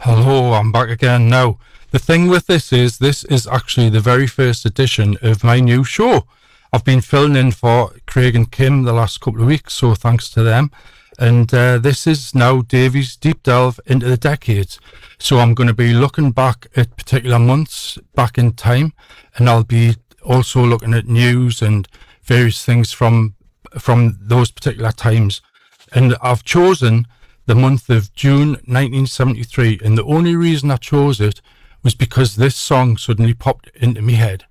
Hello, I'm back again now. The thing with this is actually the very first edition of my new show. I've been filling in for Craig and Kim the last couple of weeks, so thanks to them. And this is now Davy's Deep Delve into the decades. So I'm going to be looking back at particular months back in time, and I'll be also looking at news and various things from those particular times. And I've chosen the month of June 1973, and the only reason I chose it was because this song suddenly popped into my head.